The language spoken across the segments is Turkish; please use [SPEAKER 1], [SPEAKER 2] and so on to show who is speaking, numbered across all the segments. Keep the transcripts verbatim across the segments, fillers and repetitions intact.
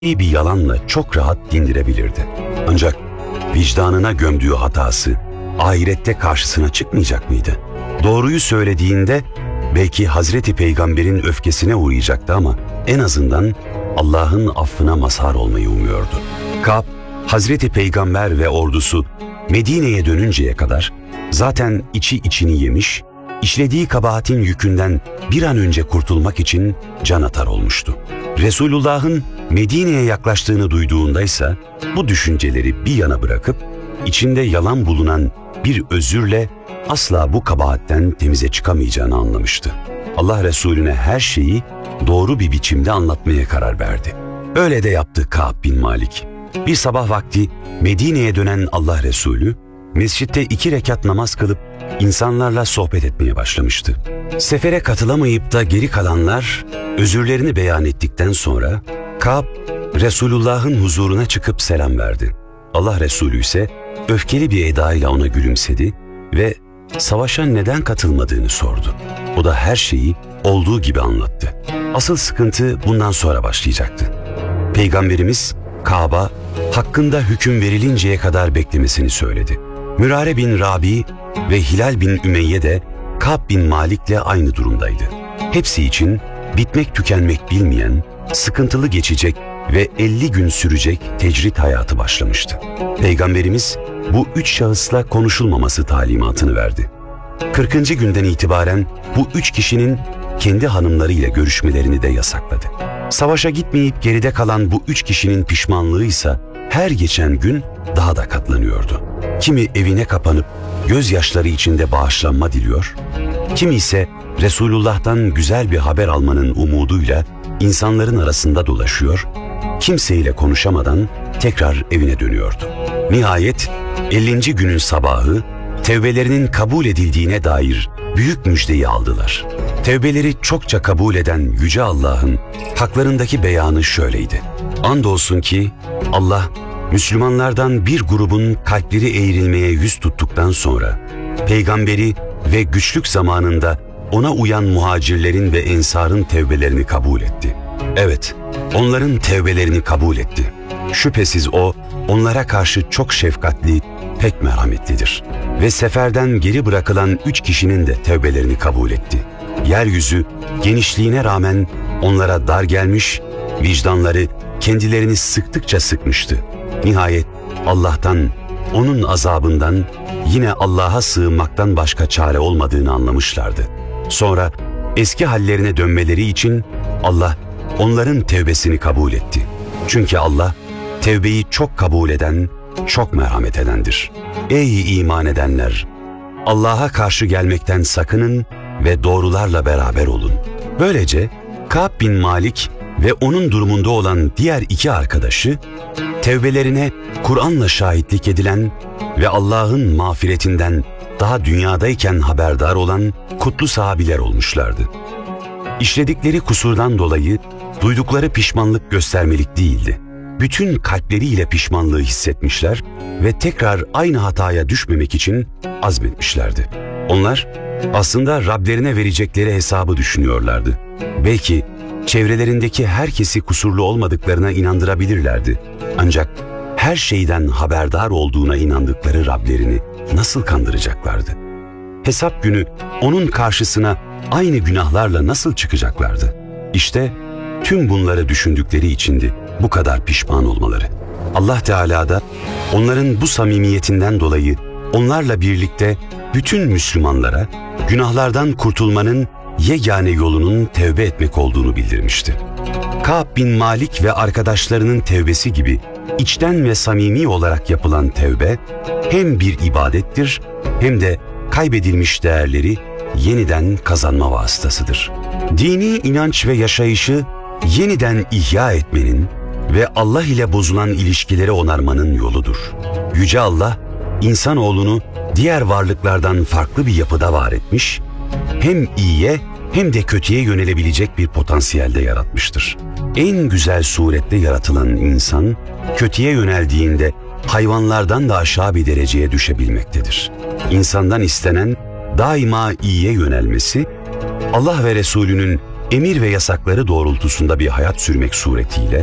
[SPEAKER 1] iyi bir yalanla çok rahat dindirebilirdi. Ancak vicdanına gömdüğü hatası ahirette karşısına çıkmayacak mıydı? Doğruyu söylediğinde belki Hazreti Peygamber'in öfkesine uğrayacaktı ama en azından Allah'ın affına mazhar olmayı umuyordu. Kâb, Hazreti Peygamber ve ordusu Medine'ye dönünceye kadar zaten içi içini yemiş, işlediği kabahatin yükünden bir an önce kurtulmak için can atar olmuştu. Resulullah'ın Medine'ye yaklaştığını duyduğundaysa bu düşünceleri bir yana bırakıp içinde yalan bulunan bir özürle asla bu kabahatten temize çıkamayacağını anlamıştı. Allah Resulüne her şeyi doğru bir biçimde anlatmaya karar verdi. Öyle de yaptı Kâb bin Malik. Bir sabah vakti Medine'ye dönen Allah Resulü mescitte iki rekat namaz kılıp insanlarla sohbet etmeye başlamıştü. Sefere katılamayıp da geri kalanlar özürlerini beyan ettikten sonra Kâb Resulullah'ın huzuruna çıkıp selam verdi. Allah Resulü ise öfkeli bir edayla ona gülümsedi ve savaşa neden katılmadığını sordu. O da her şeyi olduğu gibi anlattı. Asıl sıkıntı bundan sonra başlayacaktı. Peygamberimiz Kâb'a hakkında hüküm verilinceye kadar beklemesini söyledi. Mürare bin Rabi ve Hilal bin Ümeyye de Kâb bin Malik'le aynı durumdaydı. Hepsi için bitmek tükenmek bilmeyen, sıkıntılı geçecek ve elli gün sürecek tecrit hayatı başlamıştı. Peygamberimiz bu üç şahısla konuşulmaması talimatını verdi. kırkıncı günden itibaren bu üç kişinin kendi hanımlarıyla görüşmelerini de yasakladı. Savaşa gitmeyip geride kalan bu üç kişinin pişmanlığı ise her geçen gün daha da katlanıyordu. Kimi evine kapanıp gözyaşları içinde bağışlanma diliyor, kimi ise Resulullah'tan güzel bir haber almanın umuduyla insanların arasında dolaşıyor, kimseyle konuşamadan tekrar evine dönüyordu. Nihayet ellinci günün sabahı tevbelerinin kabul edildiğine dair büyük müjdeyi aldılar. Tevbeleri çokça kabul eden Yüce Allah'ın haklarındaki beyanı şöyleydi. Andolsun ki Allah Müslümanlardan bir grubun kalpleri eğrilmeye yüz tuttuktan sonra peygamberi ve güçlük zamanında ona uyan muhacirlerin ve ensarın tevbelerini kabul etti. Evet, onların tevbelerini kabul etti. Şüphesiz o, onlara karşı çok şefkatli, pek merhametlidir. Ve seferden geri bırakılan üç kişinin de tevbelerini kabul etti. Yeryüzü genişliğine rağmen onlara dar gelmiş, vicdanları kendilerini sıktıkça sıkmıştı. Nihayet Allah'tan, onun azabından, yine Allah'a sığınmaktan başka çare olmadığını anlamışlardı. Sonra eski hallerine dönmeleri için Allah onların tevbesini kabul etti. Çünkü Allah tevbeyi çok kabul eden, çok merhamet edendir. Ey iman edenler! Allah'a karşı gelmekten sakının ve doğrularla beraber olun. Böylece Kâb bin Malik ve onun durumunda olan diğer iki arkadaşı, tevbelerine Kur'an'la şahitlik edilen ve Allah'ın mağfiretinden daha dünyadayken haberdar olan kutlu sahabiler olmuşlardı. İşledikleri kusurdan dolayı duydukları pişmanlık göstermelik değildi. Bütün kalpleriyle pişmanlığı hissetmişler ve tekrar aynı hataya düşmemek için azmetmişlerdi. Onlar aslında Rablerine verecekleri hesabı düşünüyorlardı. Belki çevrelerindeki herkesi kusurlu olmadıklarına inandırabilirlerdi. Ancak her şeyden haberdar olduğuna inandıkları Rablerini nasıl kandıracaklardı? Hesap günü onun karşısına aynı günahlarla nasıl çıkacaklardı? İşte tüm bunları düşündükleri içindi bu kadar pişman olmaları. Allah Teala da onların bu samimiyetinden dolayı onlarla birlikte bütün Müslümanlara günahlardan kurtulmanın yegane yolunun tevbe etmek olduğunu bildirmişti. Kâb bin Malik ve arkadaşlarının tevbesi gibi içten ve samimi olarak yapılan tevbe hem bir ibadettir hem de kaybedilmiş değerleri yeniden kazanma vasıtasıdır. Dini inanç ve yaşayışı yeniden ihya etmenin ve Allah ile bozulan ilişkileri onarmanın yoludur. Yüce Allah, insanoğlunu diğer varlıklardan farklı bir yapıda var etmiş, hem iyiye hem de kötüye yönelebilecek bir potansiyelde yaratmıştır. En güzel surette yaratılan insan, kötüye yöneldiğinde hayvanlardan da aşağı bir dereceye düşebilmektedir. İnsandan istenen daima iyiye yönelmesi, Allah ve Resulünün emir ve yasakları doğrultusunda bir hayat sürmek suretiyle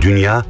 [SPEAKER 1] Dünya